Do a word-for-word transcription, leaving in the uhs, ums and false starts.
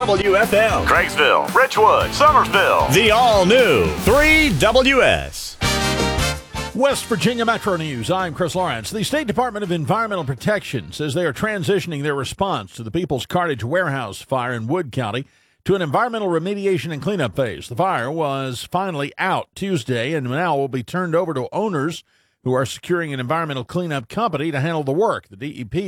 W F M. Craigsville, Richwood, Summersville. The all-new three W S. West Virginia Metro News. I'm Chris Lawrence. The State Department of Environmental Protection says they are transitioning their response to the People's Cartage Warehouse fire in Wood County to an environmental remediation and cleanup phase. The fire was finally out Tuesday and now will be turned over to owners who are securing an environmental cleanup company to handle the work. The D E P